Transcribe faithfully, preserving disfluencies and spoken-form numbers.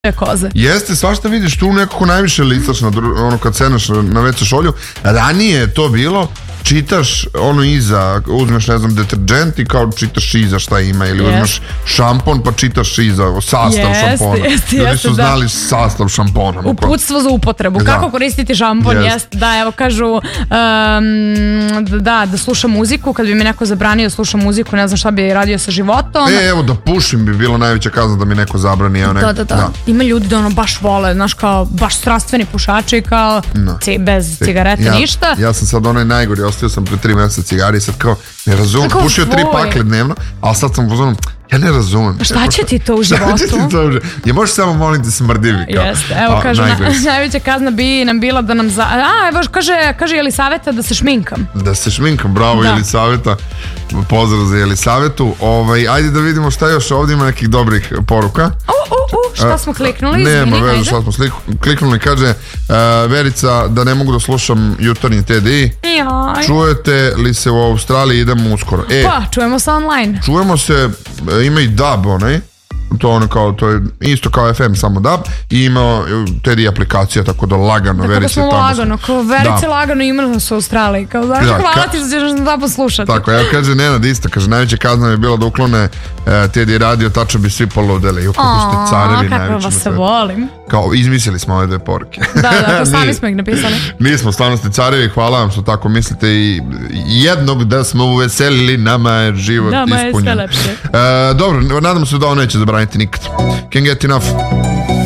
koze. Jeste, svašta vidiš, tu nekako najviše licaš na dru, ono kad senaš na ve ce šolju. Ranije je to bilo, čitaš ono iza, uzmeš ne znam deterđent i kao čitaš iza šta ima, ili yes. uzmeš šampon pa čitaš iza sastav yes, šampona. Yes, Ljudi yes, su da. znali sastav šampona. Uputstvo za upotrebu, da. Kako koristiti šampon, yes. jest, da, evo kažu um, da, da sluša muziku, kad bi mi neko zabranio da sluša muziku, ne znam šta bi radio sa životom. E, evo da pušim bi bilo najveća kazna da mi neko zabrani. Evo, neko, da, da, da, da. Ima ljudi da ono baš vole, znaš, kao baš strastveni pušači, kao no. ci, bez cigarete, ja, ništa. Ja sam sad onaj najgori, ostavio sam pre tri mjeseca cigari i sad kao, ne razumem, pušio tri pakle dnevno, ali sad sam uzorom, ja ne razumem. Šta će ti to u životu? Šta će ti to u životu? Je možeš samo moliti smrdivi. Jeste, evo a, kažu, na, najveća kazna bi nam bila da nam za... A, evo, kaže, kaže Jelisaveta da se šminkam. Da se šminkam, bravo da. Jelisaveta. Pozdrav za Jelisavetu. Ovaj, ajde da vidimo šta još, ovdje ima nekih dobrih poruka. U, u, u, šta smo kliknuli? Nema veze šta smo kliknuli. Kaže uh, Verica da ne mogu da slušam jutarnji te de i. Jaj. Čujete li se u Australiji, idemo uskoro. E, pa, čujemo se online. Čujemo se, ima i dub onaj. To ono kao, to je isto kao ef em, samo dub. I ima te de aplikacija, tako da lagano tako Verice da smo tamo. lagano, kao Verice da. Lagano imali su u Australiji. Kao, znaš, da, hvala ka... ti što ćeš nam da poslušati. Tako, evo kaže Nenad isto, kaže, najveća kazna je bila da uklone uh, te de radio, tačno bi svi poludeli. Ju, kako ste carevi najveći. Kako vas se volim. Kao, izmislili smo ove dve poruke. Da, da, to sami smo ih napisali. Nismo, stvarno ste carevi, hvala vam što tako mislite i jednog da smo uveselili, nama je život nama ispunjen. Nama je sve lepše. Uh, dobro, nadam se da ovo neće zabraniti nikad. Can't get enough.